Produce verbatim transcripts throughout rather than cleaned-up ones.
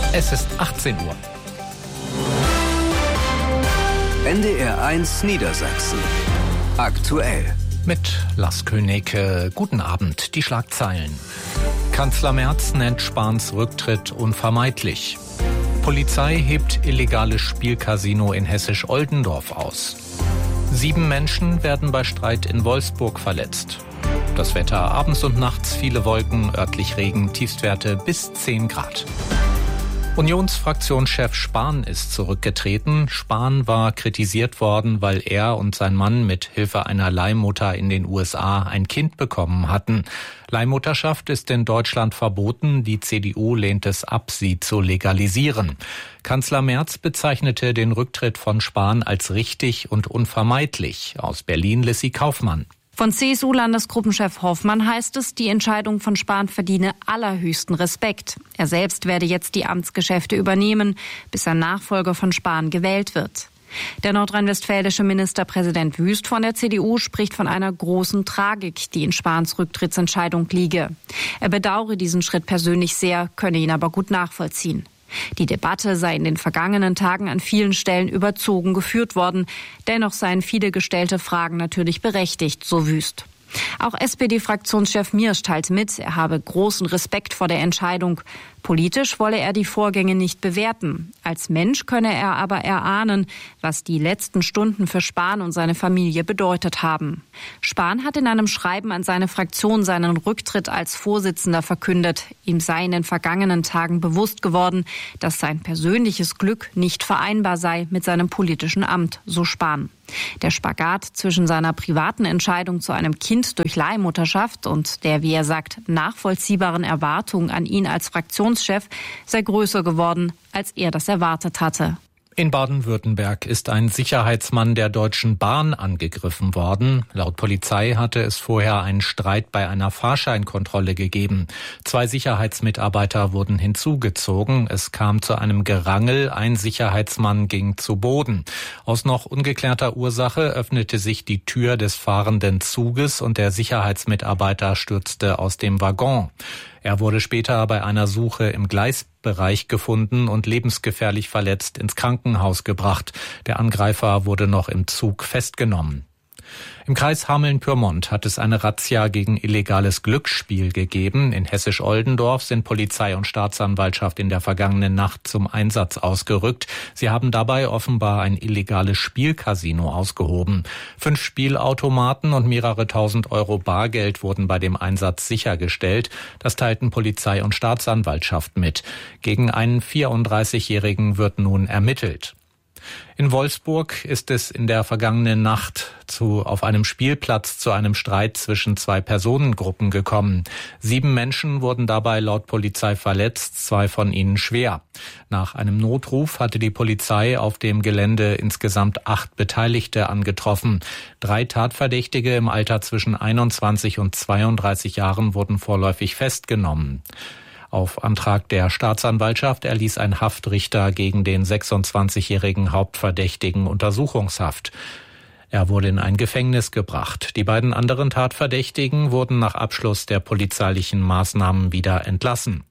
Es ist achtzehn Uhr. N D R eins Niedersachsen. Aktuell. Mit Lars Königke. Guten Abend. Die Schlagzeilen. Kanzler Merz nennt Spahns Rücktritt unvermeidlich. Polizei hebt illegales Spielcasino in Hessisch-Oldendorf aus. Sieben Menschen werden bei Streit in Wolfsburg verletzt. Das Wetter abends und nachts viele Wolken, örtlich Regen, Tiefstwerte bis zehn Grad. Unionsfraktionschef Spahn ist zurückgetreten. Spahn war kritisiert worden, weil er und sein Mann mit Hilfe einer Leihmutter in den U S A ein Kind bekommen hatten. Leihmutterschaft ist in Deutschland verboten. Die C D U lehnt es ab, sie zu legalisieren. Kanzler Merz bezeichnete den Rücktritt von Spahn als richtig und unvermeidlich. Aus Berlin Lissy Kaufmann. Von C S U-Landesgruppenchef Hoffmann heißt es, die Entscheidung von Spahn verdiene allerhöchsten Respekt. Er selbst werde jetzt die Amtsgeschäfte übernehmen, bis ein Nachfolger von Spahn gewählt wird. Der nordrhein-westfälische Ministerpräsident Wüst von der C D U spricht von einer großen Tragik, die in Spahns Rücktrittsentscheidung liege. Er bedauere diesen Schritt persönlich sehr, könne ihn aber gut nachvollziehen. Die Debatte sei in den vergangenen Tagen an vielen Stellen überzogen geführt worden. Dennoch seien viele gestellte Fragen natürlich berechtigt, so Wüst. Auch S P D-Fraktionschef Miersch teilt mit, er habe großen Respekt vor der Entscheidung. Politisch wolle er die Vorgänge nicht bewerten. Als Mensch könne er aber erahnen, was die letzten Stunden für Spahn und seine Familie bedeutet haben. Spahn hat in einem Schreiben an seine Fraktion seinen Rücktritt als Vorsitzender verkündet. Ihm sei in den vergangenen Tagen bewusst geworden, dass sein persönliches Glück nicht vereinbar sei mit seinem politischen Amt, so Spahn. Der Spagat zwischen seiner privaten Entscheidung zu einem Kind durch Leihmutterschaft und der, wie er sagt, nachvollziehbaren Erwartung an ihn als Fraktionschef sei größer geworden, als er das erwartet hatte. In Baden-Württemberg ist ein Sicherheitsmann der Deutschen Bahn angegriffen worden. Laut Polizei hatte es vorher einen Streit bei einer Fahrscheinkontrolle gegeben. Zwei Sicherheitsmitarbeiter wurden hinzugezogen. Es kam zu einem Gerangel. Ein Sicherheitsmann ging zu Boden. Aus noch ungeklärter Ursache öffnete sich die Tür des fahrenden Zuges und der Sicherheitsmitarbeiter stürzte aus dem Waggon. Er wurde später bei einer Suche im Gleisbereich gefunden und lebensgefährlich verletzt ins Krankenhaus gebracht. Der Angreifer wurde noch im Zug festgenommen. Im Kreis Hameln-Pyrmont hat es eine Razzia gegen illegales Glücksspiel gegeben. In Hessisch-Oldendorf sind Polizei und Staatsanwaltschaft in der vergangenen Nacht zum Einsatz ausgerückt. Sie haben dabei offenbar ein illegales Spielcasino ausgehoben. Fünf Spielautomaten und mehrere tausend Euro Bargeld wurden bei dem Einsatz sichergestellt. Das teilten Polizei und Staatsanwaltschaft mit. Gegen einen vierunddreißigjährigen wird nun ermittelt. In Wolfsburg ist es in der vergangenen Nacht zu, auf einem Spielplatz zu einem Streit zwischen zwei Personengruppen gekommen. Sieben Menschen wurden dabei laut Polizei verletzt, zwei von ihnen schwer. Nach einem Notruf hatte die Polizei auf dem Gelände insgesamt acht Beteiligte angetroffen. Drei Tatverdächtige im Alter zwischen einundzwanzig und zweiunddreißig Jahren wurden vorläufig festgenommen. Auf Antrag der Staatsanwaltschaft erließ ein Haftrichter gegen den sechsundzwanzigjährigen Hauptverdächtigen Untersuchungshaft. Er wurde in ein Gefängnis gebracht. Die beiden anderen Tatverdächtigen wurden nach Abschluss der polizeilichen Maßnahmen wieder entlassen.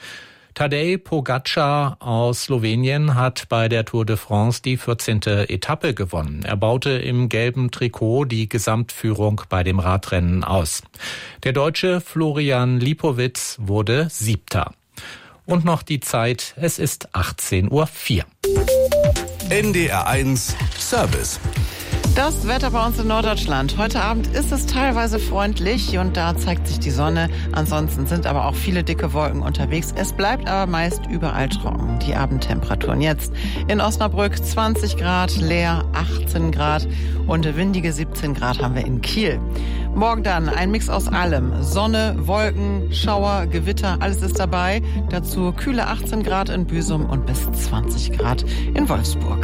Tadej Pogačar aus Slowenien hat bei der Tour de France die vierzehnte Etappe gewonnen. Er baute im gelben Trikot die Gesamtführung bei dem Radrennen aus. Der Deutsche Florian Lipowitz wurde Siebter. Und noch die Zeit, es ist achtzehn Uhr vier. N D R eins Service. Das Wetter bei uns in Norddeutschland. Heute Abend ist es teilweise freundlich und da zeigt sich die Sonne. Ansonsten sind aber auch viele dicke Wolken unterwegs. Es bleibt aber meist überall trocken. Die Abendtemperaturen jetzt in Osnabrück zwanzig Grad, Leer achtzehn Grad und windige siebzehn Grad haben wir in Kiel. Morgen dann ein Mix aus allem. Sonne, Wolken, Schauer, Gewitter, alles ist dabei. Dazu kühle achtzehn Grad in Büsum und bis zwanzig Grad in Wolfsburg.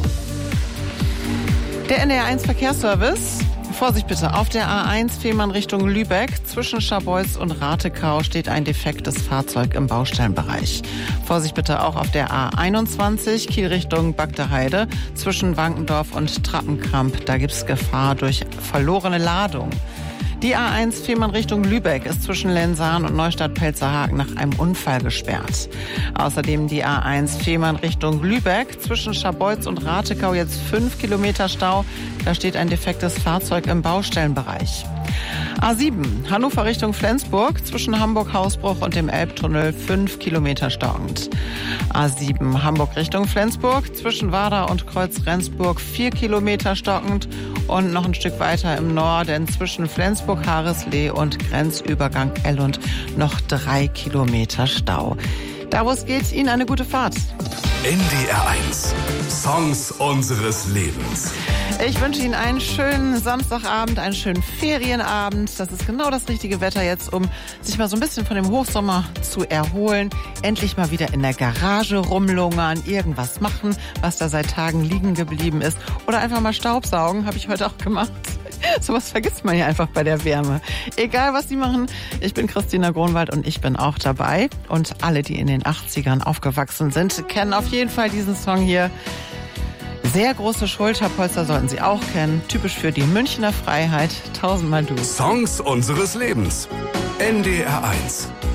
Der N D R eins Verkehrsservice. Vorsicht bitte, auf der A eins Fehmarn Richtung Lübeck. Zwischen Scharbeutz und Ratekau steht ein defektes Fahrzeug im Baustellenbereich. Vorsicht bitte auch auf der A einundzwanzig Kiel Richtung Bagdeheide. Zwischen Wankendorf und Trappenkramp. Da gibt's Gefahr durch verlorene Ladung. Die A eins Fehmarn Richtung Lübeck ist zwischen Lensahn und Neustadt-Pelzerhagen nach einem Unfall gesperrt. Außerdem die A eins Fehmarn Richtung Lübeck zwischen Scharbeutz und Ratekau jetzt fünf Kilometer Stau. Da steht ein defektes Fahrzeug im Baustellenbereich. A sieben Hannover Richtung Flensburg zwischen Hamburg-Hausbruch und dem Elbtunnel fünf Kilometer stockend. A sieben Hamburg Richtung Flensburg zwischen Warda und Kreuz-Rendsburg vier Kilometer stockend und noch ein Stück weiter im Norden zwischen Flensburg, Haareslee und Grenzübergang Ellund noch drei Kilometer Stau. Da wo es geht, Ihnen eine gute Fahrt. N D R eins. Songs unseres Lebens. Ich wünsche Ihnen einen schönen Samstagabend, einen schönen Ferienabend. Das ist genau das richtige Wetter jetzt, um sich mal so ein bisschen von dem Hochsommer zu erholen. Endlich mal wieder in der Garage rumlungern, irgendwas machen, was da seit Tagen liegen geblieben ist. Oder einfach mal Staubsaugen, habe ich heute auch gemacht. Sowas vergisst man ja einfach bei der Wärme. Egal, was Sie machen, ich bin Christina Gronwald und ich bin auch dabei. Und alle, die in den achtzigern aufgewachsen sind, kennen auf jeden Fall diesen Song hier. Sehr große Schulterpolster sollten Sie auch kennen. Typisch für die Münchner Freiheit. Tausendmal du. Songs unseres Lebens. N D R eins.